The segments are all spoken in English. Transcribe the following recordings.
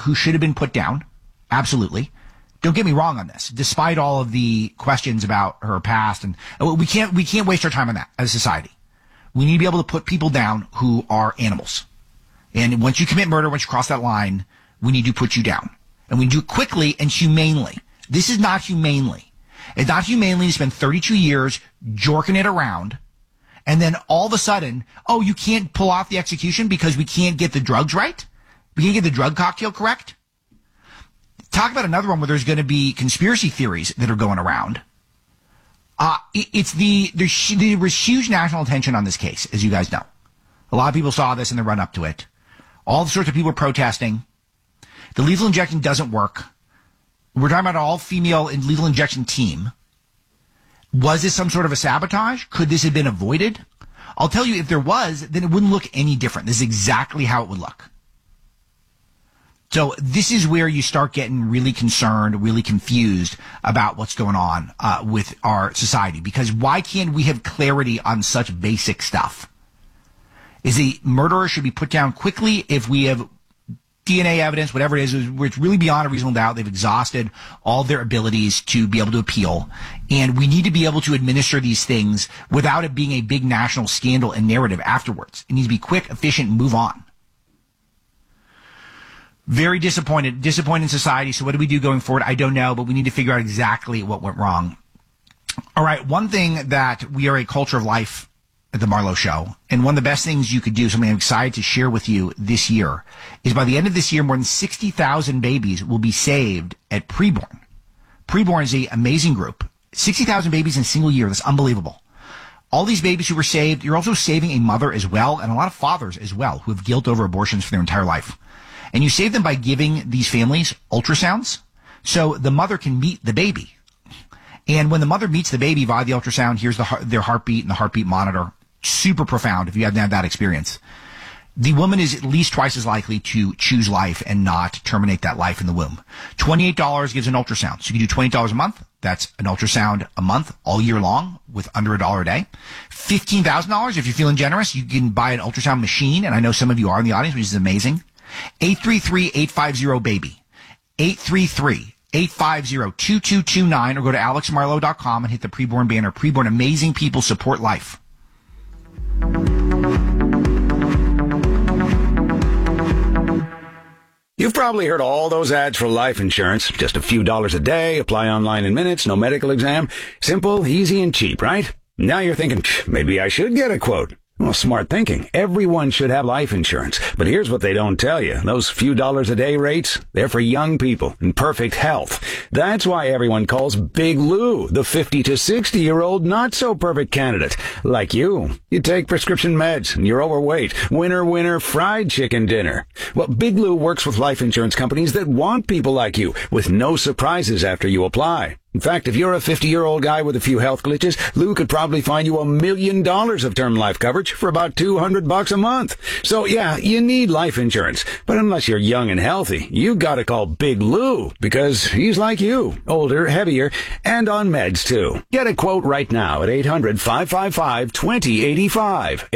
who should have been put down. Absolutely. Don't get me wrong on this. Despite all of the questions about her past, and we can't waste our time on that as a society. We need to be able to put people down who are animals. And once you commit murder, once you cross that line, we need to put you down. And we do it quickly and humanely. This is not humanely. It's not humanely to spend 32 years jorking it around, and then all of a sudden, oh, you can't pull off the execution because we can't get the drugs right? We can't get the drug cocktail correct? Talk about another one where there's going to be conspiracy theories that are going around. There was huge national attention on this case, as you guys know. A lot of people saw this in the run up to it. All sorts of people were protesting. The lethal injection doesn't work. We're talking about an all-female lethal injection team. Was this some sort of a sabotage? Could this have been avoided? I'll tell you, if there was, then it wouldn't look any different. This is exactly how it would look. So this is where you start getting really concerned, really confused about what's going on with our society. Because why can't we have clarity on such basic stuff? Is the murderer should be put down quickly if we have DNA evidence, whatever it is, where it's really beyond a reasonable doubt. They've exhausted all their abilities to be able to appeal. And we need to be able to administer these things without it being a big national scandal and narrative afterwards. It needs to be quick, efficient, and move on. Very disappointed in society. So what do we do going forward? I don't know, but we need to figure out exactly what went wrong. All right. One thing that we are a culture of life at the Marlowe Show, and one of the best things you could do, something I'm excited to share with you this year, is by the end of this year, more than 60,000 babies will be saved at Preborn. Preborn is an amazing group. 60,000 babies in a single year. That's unbelievable. All these babies who were saved, you're also saving a mother as well, and a lot of fathers as well, who have guilt over abortions for their entire life. And you save them by giving these families ultrasounds so the mother can meet the baby. And when the mother meets the baby via the ultrasound, here's their heartbeat and the heartbeat monitor. Super profound if you haven't had that experience. The woman is at least twice as likely to choose life and not terminate that life in the womb. $28 gives an ultrasound. So you can do $20 a month. That's an ultrasound a month all year long with under $1 a day. $15,000 if you're feeling generous. You can buy an ultrasound machine, and I know some of you are in the audience, which is amazing. 833-850-BABY. 833-850-2229, or go to alexmarlowe.com and hit the Preborn banner. Preborn, amazing people, support life. You've probably heard all those ads for life insurance. Just a few dollars a day, apply online in minutes, no medical exam. Simple, easy, and cheap, right? Now you're thinking, maybe I should get a quote. Well, smart thinking. Everyone should have life insurance. But here's what they don't tell you. Those few dollars a day rates, they're for young people in perfect health. That's why everyone calls Big Lou the 50 to 60-year-old not-so-perfect candidate. Like you. You take prescription meds and you're overweight. Winner, fried chicken dinner. Well, Big Lou works with life insurance companies that want people like you with no surprises after you apply. In fact, if you're a 50-year-old guy with a few health glitches, Lou could probably find you $1 million of term life coverage for about $200 a month. So yeah, you need life insurance. But unless you're young and healthy, you gotta call Big Lou, because he's like you, older, heavier, and on meds too. Get a quote right now at 800-555-2085.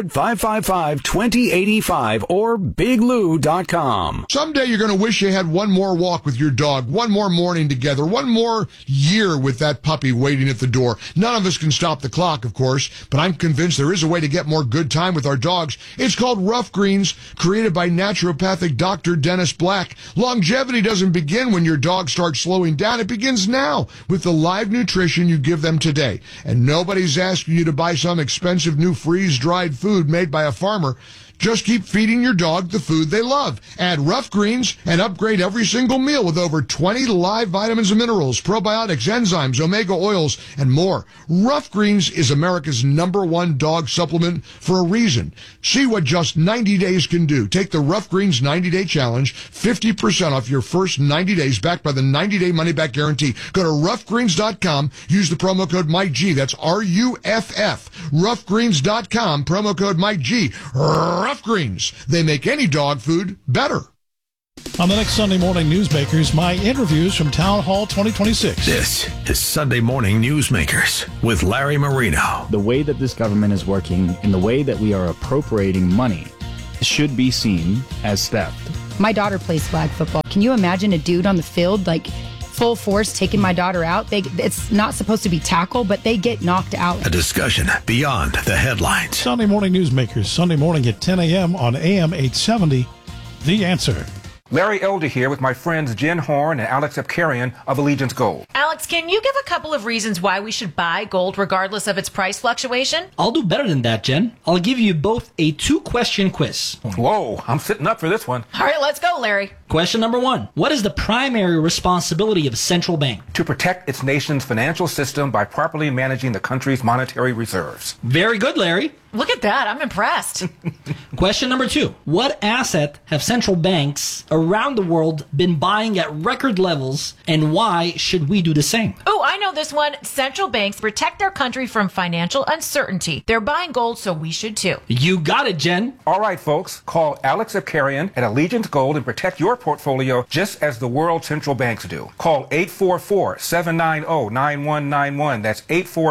800-555-2085 or biglou.com. Someday you're gonna wish you had one more walk with your dog, one more morning together, one more year with that puppy waiting at the door. None of us can stop the clock, of course, but I'm convinced there is a way to get more good time with our dogs. It's called Rough Greens, created by naturopathic Dr. Dennis Black. Longevity doesn't begin when your dog starts slowing down. It begins now with the live nutrition you give them today. And nobody's asking you to buy some expensive new freeze-dried food made by a farmer. Just keep feeding your dog the food they love. Add Rough Greens and upgrade every single meal with over 20 live vitamins and minerals, probiotics, enzymes, omega oils, and more. Rough Greens is America's #1 dog supplement for a reason. See what just 90 days can do. Take the Rough Greens 90-day challenge, 50% off your first 90 days backed by the 90-day money-back guarantee. Go to roughgreens.com. Use the promo code MikeG. That's RUFF. Roughgreens.com. Promo code MikeG. Rough Greens. They make any dog food better. On the next Sunday Morning Newsmakers, my interviews from Town Hall 2026. This is Sunday Morning Newsmakers with Larry Marino. The way that this government is working and the way that we are appropriating money should be seen as theft. My daughter plays flag football. Can you imagine a dude on the field, like, full force taking my daughter out? It's not supposed to be tackle, but they get knocked out. A discussion beyond the headlines. Sunday Morning Newsmakers, Sunday morning at 10 a.m. on AM 870. The Answer. Larry Elder here with my friends Jen Horn and Alex Apkarian of Allegiance Gold. Alex, can you give a couple of reasons why we should buy gold regardless of its price fluctuation? I'll do better than that, Jen. I'll give you both a 2-question quiz. Whoa, I'm sitting up for this one. All right, let's go, Larry. Question number 1. What is the primary responsibility of a central bank? To protect its nation's financial system by properly managing the country's monetary reserves. Very good, Larry. Look at that. I'm impressed. Question number 2. What asset have central banks around the world been buying at record levels, and why should we do the same? Oh, I know this one. Central banks protect their country from financial uncertainty. They're buying gold, so we should too. You got it, Jen. All right, folks. Call Alex Apkarian at Allegiance Gold and protect your portfolio just as the world central banks do. Call 844-790-9191. That's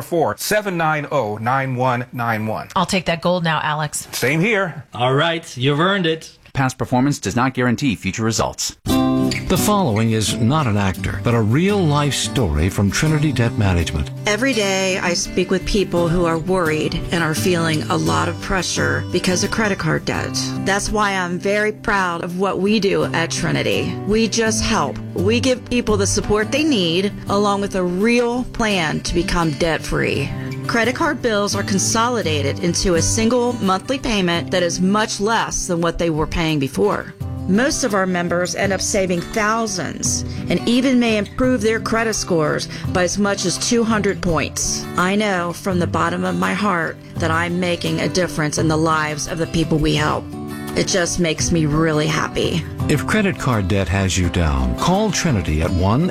844-790-9191. I'll take that gold now, Alex. Same here. All right, you've earned it. Past performance does not guarantee future results. The following is not an actor, but a real-life story from Trinity Debt Management. Every day I speak with people who are worried and are feeling a lot of pressure because of credit card debt. That's why I'm very proud of what we do at Trinity. We just help. We give people the support they need, along with a real plan to become debt-free. Credit card bills are consolidated into a single monthly payment that is much less than what they were paying before. Most of our members end up saving thousands and even may improve their credit scores by as much as 200 points. I know from the bottom of my heart that I'm making a difference in the lives of the people we help. It just makes me really happy. If credit card debt has you down, call Trinity at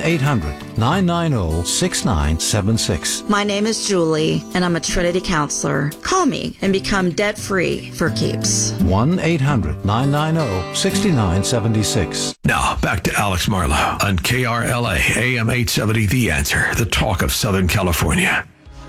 1-800-990-6976. My name is Julie, and I'm a Trinity counselor. Call me and become debt-free for keeps. 1-800-990-6976. Now, back to Alex Marlowe on KRLA AM 870 The Answer, the talk of Southern California.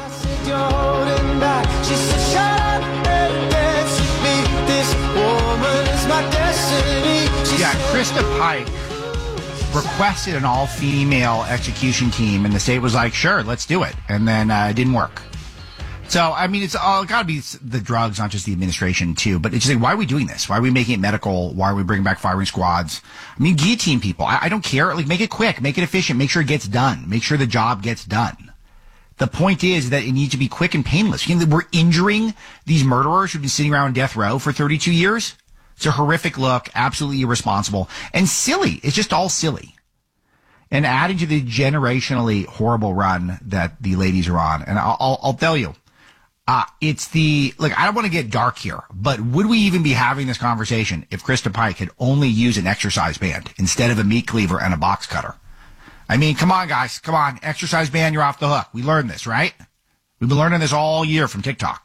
Yeah, Krista Pike requested an all-female execution team, and the state was like, sure, let's do it. And then it didn't work. So, I mean, it's all got to be the drugs, not just the administration, too. But it's just like, why are we doing this? Why are we making it medical? Why are we bringing back firing squads? I mean, guillotine people. I don't care. Like, make it quick. Make it efficient. Make sure it gets done. Make sure the job gets done. The point is that it needs to be quick and painless. You know, we're injuring these murderers who've been sitting around on death row for 32 years. It's a horrific look, absolutely irresponsible, and silly. It's just all silly. And adding to the generationally horrible run that the ladies are on. And I'll tell you, it's the, like, I don't want to get dark here, but would we even be having this conversation if Krista Pike had only used an exercise band instead of a meat cleaver and a box cutter? I mean, come on, guys. Come on. Exercise band, you're off the hook. We learned this, right? We've been learning this all year from TikTok.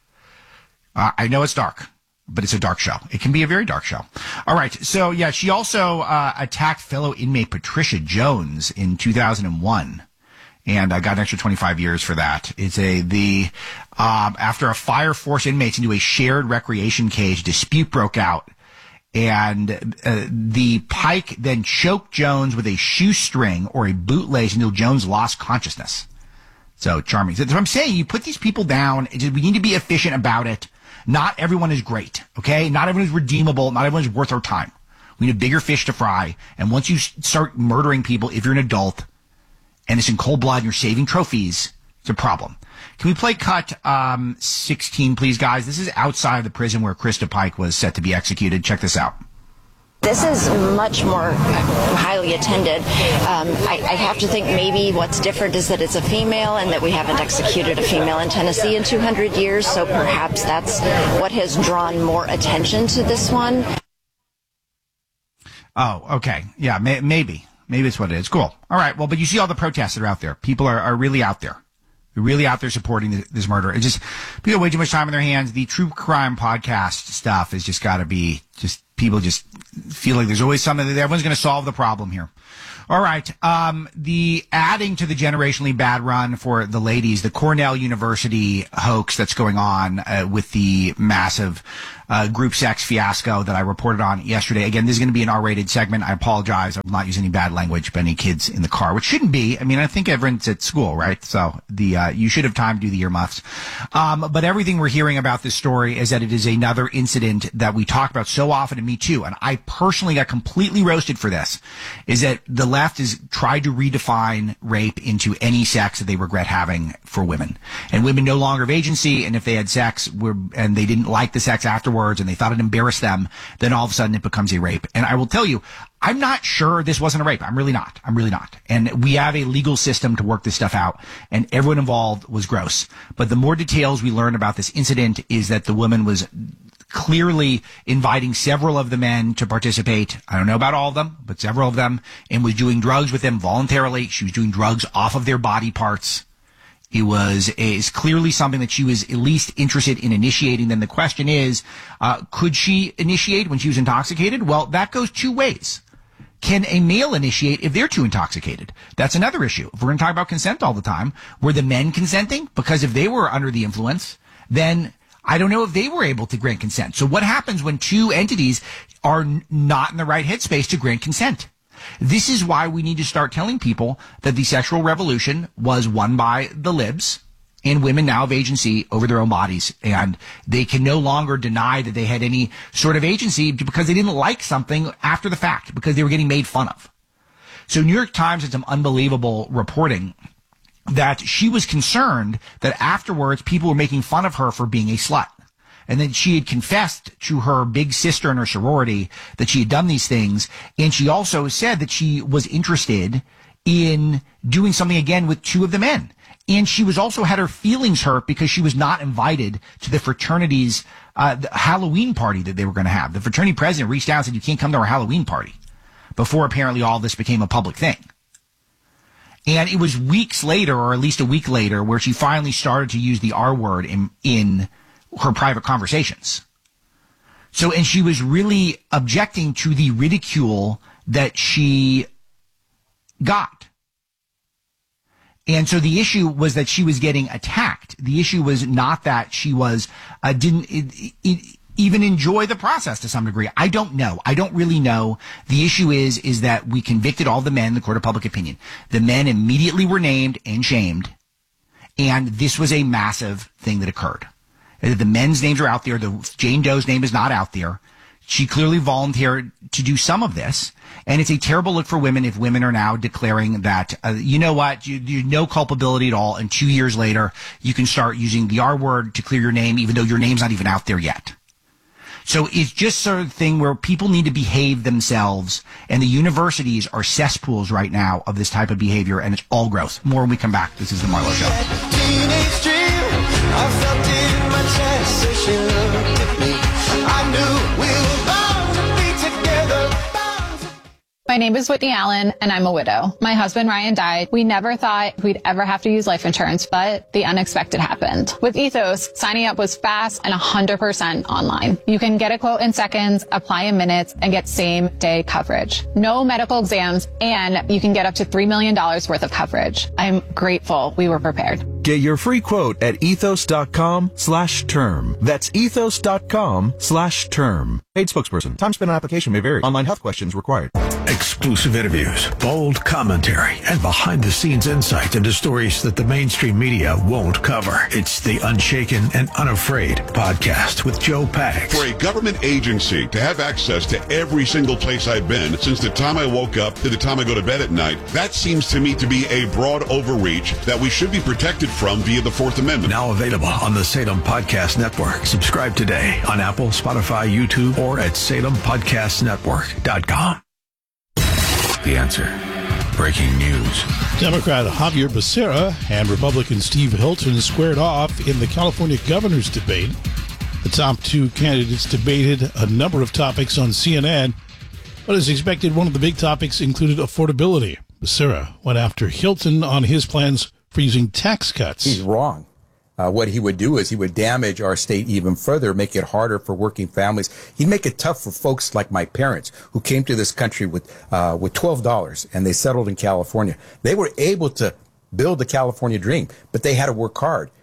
I know it's dark, but it's a dark show. It can be a very dark show. All right. So, yeah, she also attacked fellow inmate Patricia Jones in 2001. And got an extra 25 years for that. It's after a fire forced inmates into a shared recreation cage, dispute broke out. And the Pike then choked Jones with a shoestring or a bootlace until Jones lost consciousness. So charming. So I'm saying, you put these people down. We need to be efficient about it. Not everyone is great, okay? Not everyone is redeemable. Not everyone is worth our time. We need a bigger fish to fry. And once you start murdering people, if you're an adult, and it's in cold blood and you're saving trophies, it's a problem. Can we play cut 16, please, guys? This is outside of the prison where Krista Pike was set to be executed. Check this out. This is much more highly attended. I have to think maybe what's different is that it's a female and that we haven't executed a female in Tennessee in 200 years, so perhaps that's what has drawn more attention to this one. Oh, okay. Yeah, maybe. Maybe it's what it is. Cool. All right. Well, but you see all the protests that are out there. People are really out there. They're really out there supporting this murder. It's just, people have way too much time in their hands. The true crime podcast stuff has just got to be just, people just feel like there's always something that everyone's going to solve the problem here. All right. The adding to the generationally bad run for the ladies, the Cornell University hoax that's going on with the massive group sex fiasco that I reported on yesterday. Again, this is going to be an R-rated segment. I apologize. I will not use any bad language by any kids in the car, which shouldn't be. I mean, I think everyone's at school, right? So you should have time to do the earmuffs. But everything we're hearing about this story is that it is another incident that we talk about so often, and me too. And I personally got completely roasted for this, is that the left has tried to redefine rape into any sex that they regret having for women. And women no longer have agency, and if they had sex and they didn't like the sex afterwards and they thought it embarrassed them, then all of a sudden it becomes a rape. And I will tell you, I'm not sure this wasn't a rape. I'm really not. And we have a legal system to work this stuff out, and everyone involved was gross. But the more details we learn about this incident is that the woman was clearly inviting several of the men to participate. I don't know about all of them, but several of them, and was doing drugs with them voluntarily. She was doing drugs off of their body parts. Is clearly something that she was at least interested in initiating. Then the question is, could she initiate when she was intoxicated? Well, that goes two ways. Can a male initiate if they're too intoxicated? That's another issue. If we're going to talk about consent all the time, were the men consenting? Because if they were under the influence, then I don't know if they were able to grant consent. So what happens when two entities are not in the right headspace to grant consent? This is why we need to start telling people that the sexual revolution was won by the libs, and women now have agency over their own bodies, and they can no longer deny that they had any sort of agency because they didn't like something after the fact, because they were getting made fun of. So New York Times had some unbelievable reporting that she was concerned that afterwards people were making fun of her for being a slut. And then she had confessed to her big sister in her sorority that she had done these things. And she also said that she was interested in doing something again with two of the men. And she was also had her feelings hurt because she was not invited to the fraternity's the Halloween party that they were going to have. The fraternity president reached out and said, you can't come to our Halloween party, before apparently all this became a public thing. And it was weeks later, or at least a week later, where she finally started to use the R word in her private conversations. So, and she was really objecting to the ridicule that she got. And so the issue was that she was getting attacked. The issue was not that she was, didn't even enjoy the process to some degree. I don't know. I don't really know. The issue is that we convicted all the men in the court of public opinion. The men immediately were named and shamed. And this was a massive thing that occurred. The men's names are out there. The Jane Doe's name is not out there. She clearly volunteered to do some of this. And it's a terrible look for women if women are now declaring that, you know what, you no culpability at all. And 2 years later, you can start using the R word to clear your name, even though your name's not even out there yet. So it's just sort of thing where people need to behave themselves. And the universities are cesspools right now of this type of behavior. And it's all gross. More when we come back. This is The Marlo Show. I felt it in my chest, so she looked at me. I knew we were bound to be together. My name is Whitney Allen, and I'm a widow. My husband, Ryan, died. We never thought we'd ever have to use life insurance, but the unexpected happened. With Ethos, signing up was fast and 100% online. You can get a quote in seconds, apply in minutes, and get same-day coverage. No medical exams, and you can get up to $3 million worth of coverage. I'm grateful we were prepared. Get your free quote at ethos.com/term. That's ethos.com/term. Paid spokesperson. Time spent on application may vary. Online health questions required. Exclusive interviews, bold commentary, and behind-the-scenes insight into stories that the mainstream media won't cover. It's the Unshaken and Unafraid podcast with Joe Pags. For a government agency to have access to every single place I've been since the time I woke up to the time I go to bed at night, that seems to me to be a broad overreach that we should be protected from via the Fourth Amendment. Now available on the Salem Podcast Network. Subscribe today on Apple, Spotify, YouTube, or at SalemPodcastNetwork.com. The Answer. Breaking news. Democrat Javier Becerra and Republican Steve Hilton squared off in the California governor's debate. The top two candidates debated a number of topics on CNN, but as expected, one of the big topics included affordability. Becerra went after Hilton on his plans for using tax cuts. He's wrong. What he would do is he would damage our state even further, make it harder for working families. He'd make it tough for folks like my parents who came to this country with $12 and they settled in California. They were able to build the California dream, but they had to work hard.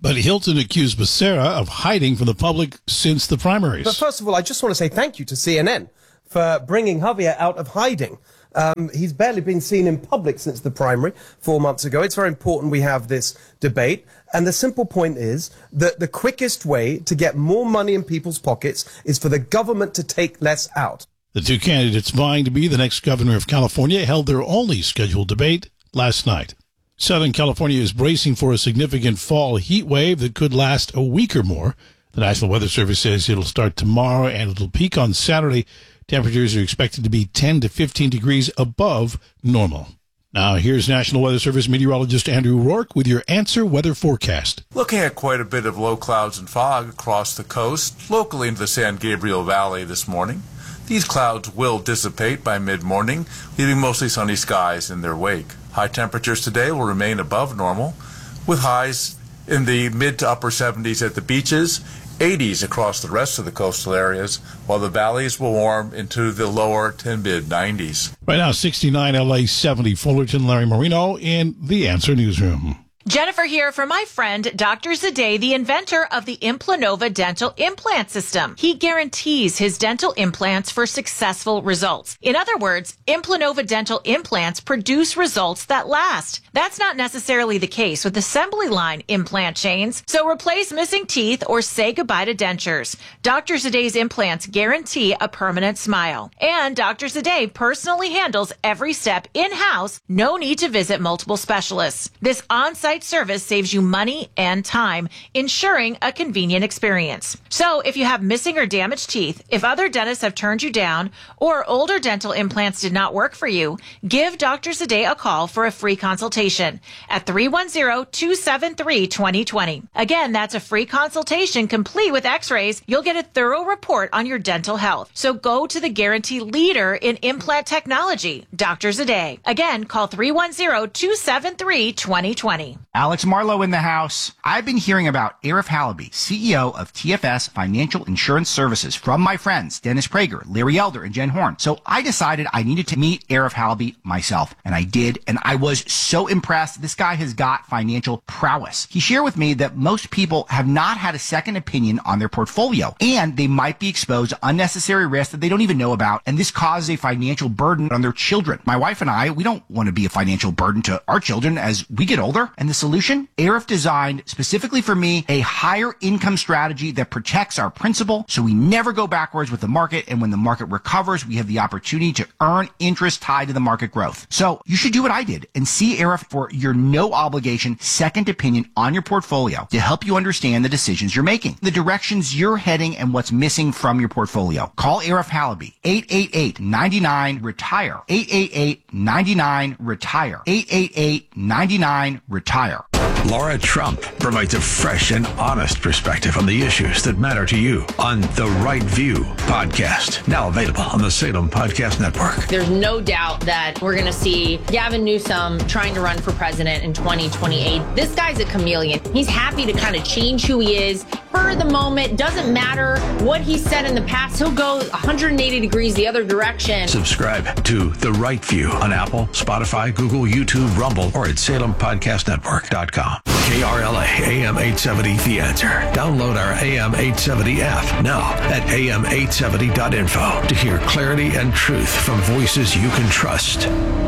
But Hilton accused Becerra of hiding from the public since the primaries. But first of all, I just want to say thank you to CNN for bringing Javier out of hiding. He's barely been seen in public since the primary 4 months ago. It's very important we have this debate. And the simple point is that the quickest way to get more money in people's pockets is for the government to take less out. The two candidates vying to be the next governor of California held their only scheduled debate last night. Southern California is bracing for a significant fall heat wave that could last a week or more. The National Weather Service says it'll start tomorrow and it'll peak on Saturday. Temperatures are expected to be 10 to 15 degrees above normal. Now, here's National Weather Service meteorologist Andrew Rourke with your Answer Weather Forecast. Looking at quite a bit of low clouds and fog across the coast, locally into the San Gabriel Valley this morning. These clouds will dissipate by mid-morning, leaving mostly sunny skies in their wake. High temperatures today will remain above normal, with highs in the mid to upper 70s at the beaches, 80s across the rest of the coastal areas, while the valleys will warm into the lower to mid 90s. Right now, 69 LA, 70 Fullerton, Larry Marino in the Answer Newsroom. Jennifer here for my friend, Dr. Zadeh, the inventor of the Implanova dental implant system. He guarantees his dental implants for successful results. In other words, Implanova dental implants produce results that last. That's not necessarily the case with assembly line implant chains. So replace missing teeth or say goodbye to dentures. Dr. Zadeh's implants guarantee a permanent smile. And Dr. Zadeh personally handles every step in-house. No need to visit multiple specialists. This on-site service saves you money and time, ensuring a convenient experience. So if you have missing or damaged teeth, if other dentists have turned you down, or older dental implants did not work for you, give Dr. Zadeh a call for a free consultation at 310-273-2020. Again, that's a free consultation complete with x-rays. You'll get a thorough report on your dental health. So go to the guarantee leader in implant technology, Dr. Zadeh. Again, call 310-273-2020. Alex Marlowe in the house. I've been hearing about Arif Halaby, CEO of TFS Financial Insurance Services, from my friends Dennis Prager, Larry Elder, and Jen Horn. So I decided I needed to meet Arif Halaby myself, and I did, and I was so impressed. This guy has got financial prowess. He shared with me that most people have not had a second opinion on their portfolio, and they might be exposed to unnecessary risks that they don't even know about, and this causes a financial burden on their children. My wife and I, we don't want to be a financial burden to our children as we get older, and the solution? Arif designed specifically for me a higher income strategy that protects our principal so we never go backwards with the market, and when the market recovers, we have the opportunity to earn interest tied to the market growth. So you should do what I did and see Arif for your no obligation second opinion on your portfolio to help you understand the decisions you're making, the directions you're heading, and what's missing from your portfolio. Call Arif Halaby, 888-99-RETIRE, 888-99-RETIRE, 888-99-RETIRE. Laura Trump provides a fresh and honest perspective on the issues that matter to you on The Right View podcast, now available on the Salem Podcast Network. There's no doubt that we're going to see Gavin Newsom trying to run for president in 2028. This guy's a chameleon. He's happy to kind of change who he is for the moment. Doesn't matter what he said in the past. He'll go 180 degrees the other direction. Subscribe to The Right View on Apple, Spotify, Google, YouTube, Rumble, or at SalemPodcastNetwork.com. KRLA AM 870 The Answer. Download our AM 870 app now at am870.info to hear clarity and truth from voices you can trust.